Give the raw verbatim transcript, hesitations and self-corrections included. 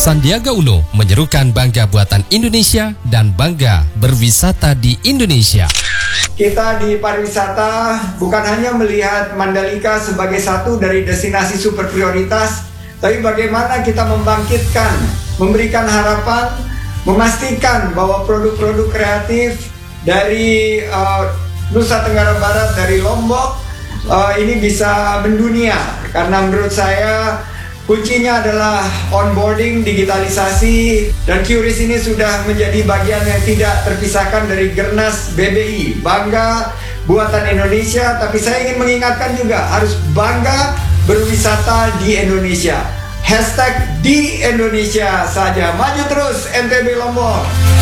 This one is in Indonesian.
Sandiaga Uno menyerukan bangga buatan Indonesia dan bangga berwisata di Indonesia. Kita di pariwisata bukan hanya melihat Mandalika sebagai satu dari destinasi super prioritas, tapi bagaimana kita membangkitkan, memberikan harapan, memastikan bahwa produk-produk kreatif dari uh, Nusa Tenggara Barat, dari Lombok, uh, ini bisa mendunia. Karena menurut saya kuncinya adalah onboarding, digitalisasi, dan QRIS ini sudah menjadi bagian yang tidak terpisahkan dari Gernas B B I. Bangga buatan Indonesia, tapi saya ingin mengingatkan juga harus bangga berwisata di Indonesia. Hashtag di Indonesia saja. Maju terus N T B Lombok.